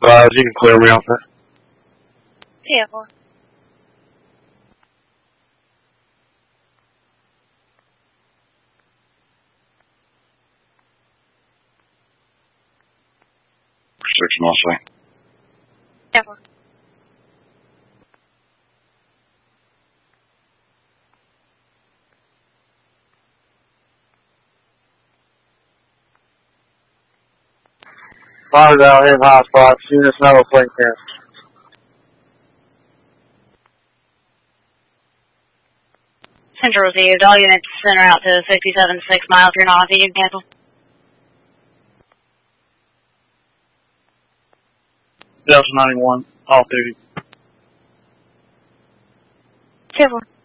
5, you can clear me off that. Yeah, boy. Restriction all say. Yeah, boy. Fires out in hot spots. Units now playing camp. Central received. All units center out to 67 6 miles. You're not on you can cancel. Delta 91, off duty. Yeah, boy.